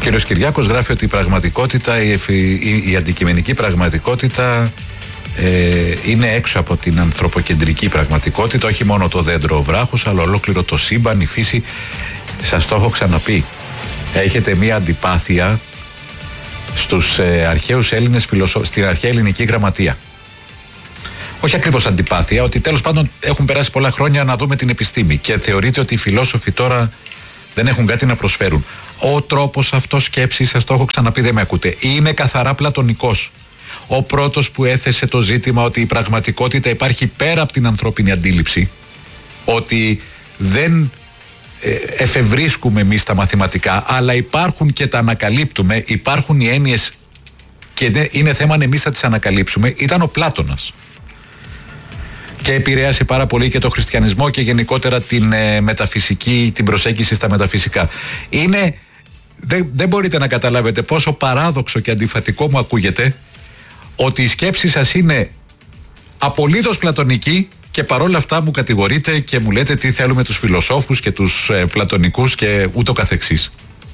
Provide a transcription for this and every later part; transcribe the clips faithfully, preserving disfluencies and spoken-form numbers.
κύριος Κυριάκος γράφει ότι η πραγματικότητα, η, η, η αντικειμενική πραγματικότητα ε, είναι έξω από την ανθρωποκεντρική πραγματικότητα, όχι μόνο το δέντρο ο βράχος, αλλά ολόκληρο το σύμπαν, η φύση. Σας το έχω ξαναπεί. Έχετε μία αντιπάθεια στους ε, αρχαίους Έλληνες φιλοσόφους, στην αρχαία ελληνική γραμματεία. Όχι ακριβώς αντιπάθεια, ότι τέλος πάντων έχουν περάσει πολλά χρόνια να δούμε την επιστήμη και θεωρείτε ότι οι φιλόσοφοι τώρα δεν έχουν κάτι να προσφέρουν. Ο τρόπος αυτός σκέψης, σας το έχω ξαναπεί, δεν με ακούτε, είναι καθαρά πλατωνικός. Ο πρώτος που έθεσε το ζήτημα ότι η πραγματικότητα υπάρχει πέρα από την ανθρώπινη αντίληψη, ότι δεν εφευρίσκουμε εμείς τα μαθηματικά, αλλά υπάρχουν και τα ανακαλύπτουμε, υπάρχουν οι έννοιες και είναι θέμα αν εμείς θα τις ανακαλύψουμε, ήταν ο Πλάτωνας. Και επηρέασε πάρα πολύ και το χριστιανισμό και γενικότερα την ε, μεταφυσική, την προσέγγιση στα μεταφυσικά. Είναι, δεν, δεν μπορείτε να καταλάβετε πόσο παράδοξο και αντιφατικό μου ακούγεται ότι η σκέψη σας είναι απολύτως πλατωνική και παρόλα αυτά μου κατηγορείτε και μου λέτε τι θέλουμε τους φιλοσόφους και τους ε, πλατωνικούς και ούτω καθεξής.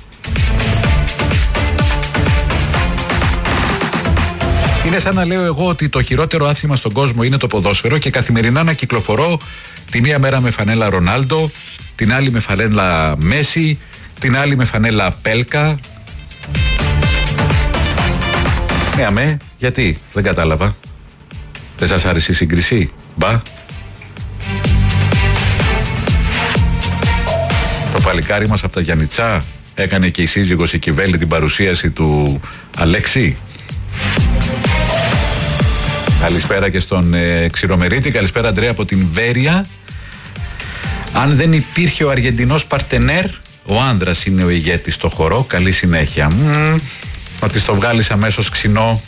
Είναι σαν να λέω εγώ ότι το χειρότερο άθλημα στον κόσμο είναι το ποδόσφαιρο και καθημερινά να κυκλοφορώ τη μία μέρα με φανέλα Ρονάλντο, την άλλη με φανέλα Μέση, την άλλη με φανέλα Πέλκα. Ναι, αμέ, γιατί, δεν κατάλαβα. Δεν σας άρεσε η σύγκριση, μπα. Το παλικάρι μας από τα Γιαννιτσά έκανε και η σύζυγος η Κιβέλη την παρουσίαση του Αλέξη. Καλησπέρα και στον ε, Ξηρομερίτη. Καλησπέρα Αντρέα από την Βέρεια. Αν δεν υπήρχε ο Αργεντινός παρτενέρ, ο άνδρας είναι ο ηγέτης στο χορό. Καλή συνέχεια. Μ, να της το βγάλεις αμέσως ξινό.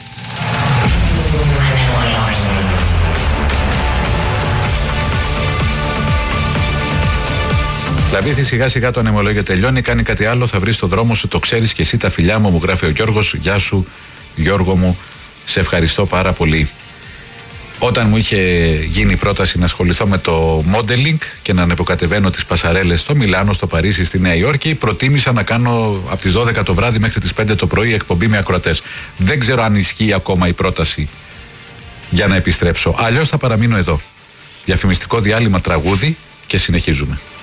Λαβήθη, σιγά σιγά το ανεμολόγιο τελειώνει. Κάνει κάτι άλλο, θα βρεις το δρόμο σου. Το ξέρεις και εσύ, τα φιλιά μου, μου γράφει ο Γιώργος. Γεια σου Γιώργο μου. Σε ευχαριστώ πάρα πολύ. Όταν μου είχε γίνει η πρόταση να ασχοληθώ με το modeling και να ανεβοκατεβαίνω τις πασαρέλες στο Μιλάνο, στο Παρίσι, στη Νέα Υόρκη, προτίμησα να κάνω από τις δώδεκα το βράδυ μέχρι τις πέντε το πρωί εκπομπή με ακροατές. Δεν ξέρω αν ισχύει ακόμα η πρόταση για να επιστρέψω. Αλλιώς θα παραμείνω εδώ. Διαφημιστικό διάλειμμα, τραγούδι και συνεχίζουμε.